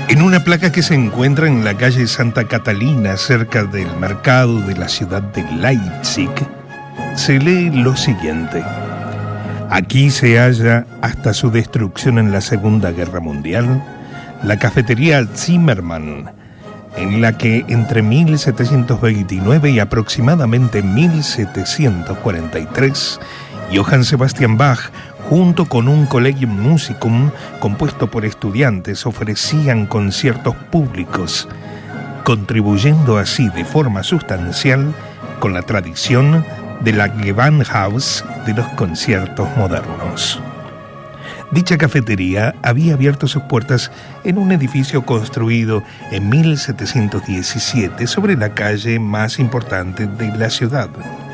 En una placa que se encuentra en la calle Santa Catalina, cerca del mercado de la ciudad de Leipzig, se lee lo siguiente: aquí se halla, hasta su destrucción en la Segunda Guerra Mundial, la cafetería Zimmermann, en la que entre 1729 y aproximadamente 1743, Johann Sebastian Bach, junto con un Collegium Musicum compuesto por estudiantes, ofrecían conciertos públicos, contribuyendo así de forma sustancial con la tradición de la Gewandhaus de los conciertos modernos. Dicha cafetería había abierto sus puertas en un edificio construido en 1717 sobre la calle más importante de la ciudad.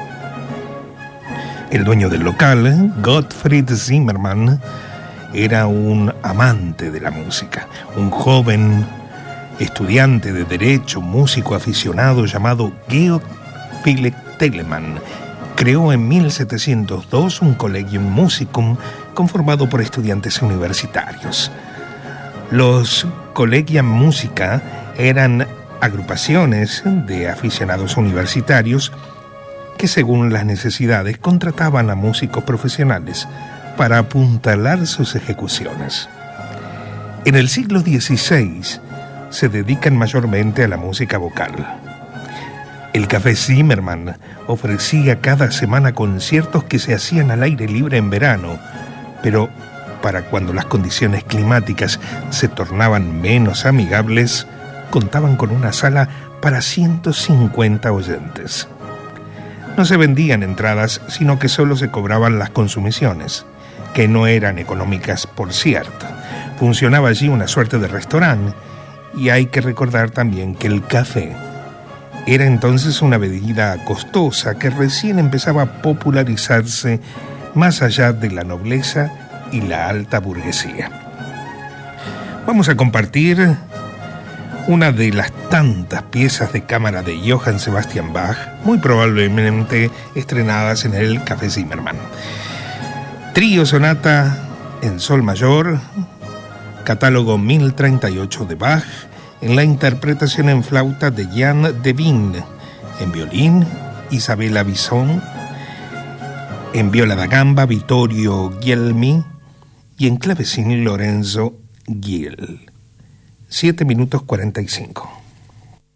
El dueño del local, Gottfried Zimmermann, era un amante de la música, un joven estudiante de Derecho, músico aficionado llamado Georg Philipp Telemann. Creó en 1702 un Collegium Musicum conformado por estudiantes universitarios. Los Collegia Musica eran agrupaciones de aficionados universitarios que, según las necesidades, contrataban a músicos profesionales para apuntalar sus ejecuciones. En el siglo XVI se dedican mayormente a la música vocal. El Café Zimmermann ofrecía cada semana conciertos que se hacían al aire libre en verano, pero para cuando las condiciones climáticas se tornaban menos amigables, contaban con una sala para 150 oyentes. No se vendían entradas, sino que solo se cobraban las consumiciones, que no eran económicas, por cierto. Funcionaba allí una suerte de restaurante, y hay que recordar también que el café era entonces una bebida costosa que recién empezaba a popularizarse más allá de la nobleza y la alta burguesía. Vamos a compartir una de las tantas piezas de cámara de Johann Sebastian Bach, muy probablemente estrenadas en el Café Zimmermann. Trío sonata en sol mayor, catálogo 1038 de Bach, en la interpretación en flauta de Jan Devin, en violín Isabella Bison, en viola da gamba Vittorio Guglielmi y en clavecín Lorenzo Giel. 7 minutos 45.